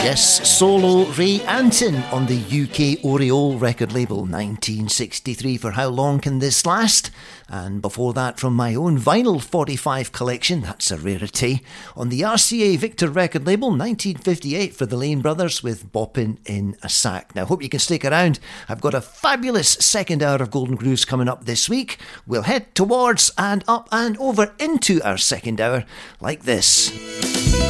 Yes, solo Ray Anton on the UK Oriole record label, 1963 for How Long Can This Last? And before that, from my own vinyl 45 collection, that's a rarity, on the RCA Victor record label, 1958 for the Lane Brothers with Boppin' in a Sack. Now, hope you can stick around. I've got a fabulous second hour of Golden Grooves coming up this week. We'll head towards and up and over into our second hour like this.